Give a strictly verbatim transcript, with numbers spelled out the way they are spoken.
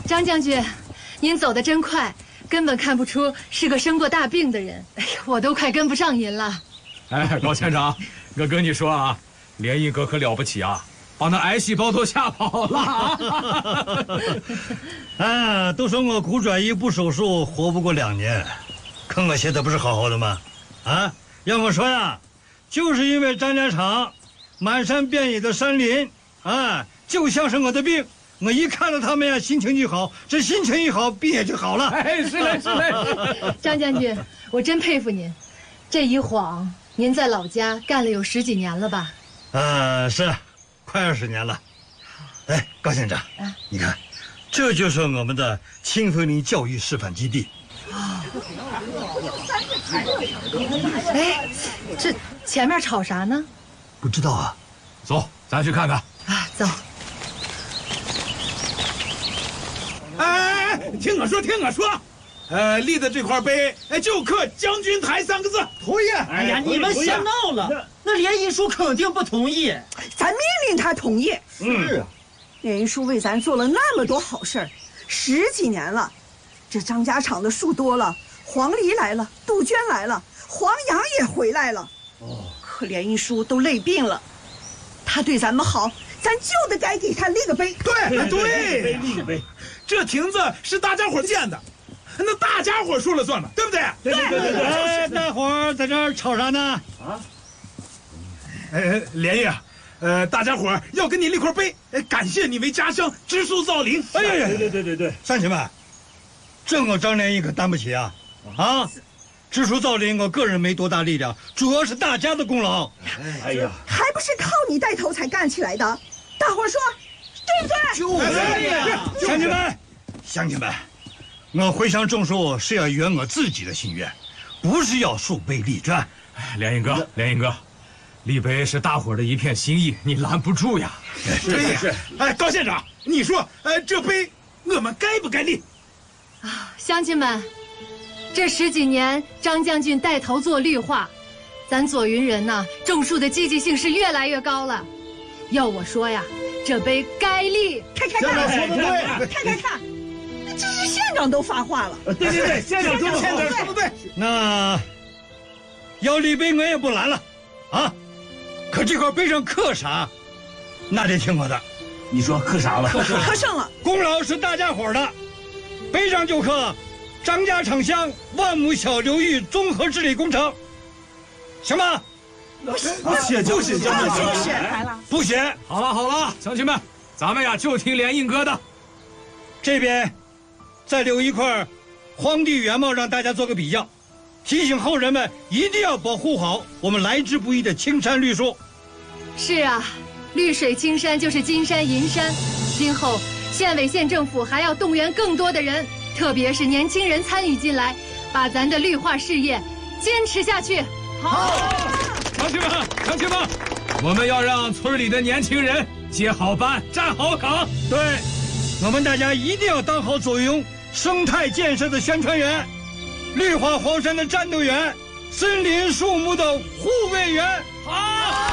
张将军，您走得真快，根本看不出是个生过大病的人。哎呀，我都快跟不上您了。 哎，高县长，我跟你说啊，连印哥可了不起啊，把那癌细胞都吓跑了。 啊，都说我骨转移不手术活不过两年，可我现在不是好好的吗？啊，要我说呀，就是因为张家场满山遍野的山林，啊，就像是我的病。我一看到他们呀，心情就好，这心情一好，病也就好了。 哎，是嘞，是嘞。 张将军，我真佩服您，这一晃您在老家干了有十几年了吧？ 啊，是，快二十年了。哎，高县长，啊、你看，这就是我们的清汾岭教育示范基地。 哦。哎，这前面吵啥呢？ 不知道啊。 走，咱去看看。 啊，走。 哎，听我说，听我说，呃，立的这块碑，哎，就刻“将军台”三个字。 同意。 哎呀，你们先闹了，那连印书肯定不同意。 咱命令他同意。 是啊， 连印书为咱做了那么多好事儿，十几年了，这张家场的树多了，黄鹂来了，杜鹃来了，黄杨也回来了。哦，可连印书都累病了，他对咱们好，咱就得该给他立个碑。 对对，立个碑。这亭子是大家伙建的，那大家伙说了算吧，对不对？ 对对对对。哎，大伙儿在这儿吵啥呢？啊？ 哎，连爷，呃，大家伙要给你立块碑，哎，感谢你为家乡植树造林。 哎呀呀，对对对对对，乡亲们，这我张连义可担不起啊！啊，植树造林，我个人没多大力量，主要是大家的功劳。 哎呀，还不是靠你带头才干起来的？大伙说。对不对？ 就是呀！乡亲们，乡亲们，我回乡种树是要圆我自己的心愿，不是要树碑立传。 哎，连印哥，连印哥，立碑是大伙儿的一片心意，你拦不住呀。 对呀，哎，高县长，你说，哎，这碑我们该不该立？ 啊，乡亲们，这十几年张将军带头做绿化，咱左云人呐，种树的积极性是越来越高了。要我说呀。这碑该立， 看看看，说的对，看看看，那这是县长都发话了。 对对对，县长说的县长说的对。 那要立碑我也不拦了，啊，可这块碑上刻啥，那得听我的。 你说刻啥了？ 刻刻上了， 功劳是大家伙的，碑上就刻张家场乡万亩小流域综合治理工程，行吗？ 不写就写，就写， 不写。 好了好了，乡亲们，咱们呀就听连印哥的。 这边再留一块荒地原貌，让大家做个比较，提醒后人们一定要保护好我们来之不易的青山绿树。 是啊，绿水青山就是金山银山。今后县委县政府还要动员更多的人，特别是年轻人参与进来，把咱的绿化事业坚持下去。 好。乡亲们，乡亲们，我们要让村里的年轻人接好班、站好岗。 对，我们大家一定要当好左营生态建设的宣传员，绿化黄山的战斗员，森林树木的护卫员。 好。